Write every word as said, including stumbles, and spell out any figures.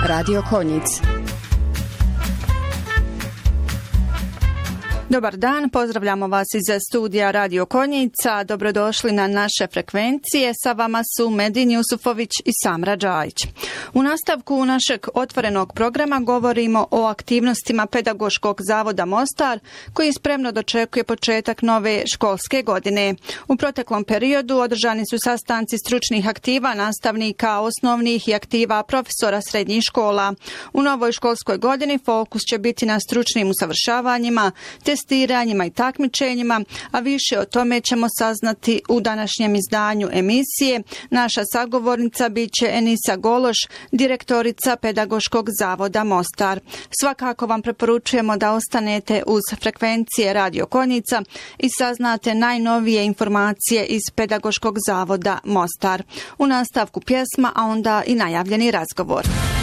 Radio Konjic. Dobar dan, pozdravljamo vas iz studija Radio Konjica. Dobrodošli na naše frekvencije. Sa vama su Medin Jusufović i Samra Đajić. U nastavku našeg otvorenog programa govorimo o aktivnostima Pedagoškog zavoda Mostar, koji spremno dočekuje početak nove školske godine. U proteklom periodu održani su sastanci stručnih aktiva, nastavnika osnovnih i aktiva profesora srednjih škola. U novoj školskoj godini fokus će biti na stručnim usavršavanjima, testiranjima i takmičenjima, a više o tome ćemo saznati u današnjem izdanju emisije. Naša sagovornica bit će Enisa Gološ, direktorica Pedagoškog zavoda Mostar. Svakako vam preporučujemo da ostanete uz frekvencije Radio Konjica i saznate najnovije informacije iz Pedagoškog zavoda Mostar. U nastavku pjesma, a onda i najavljeni razgovor.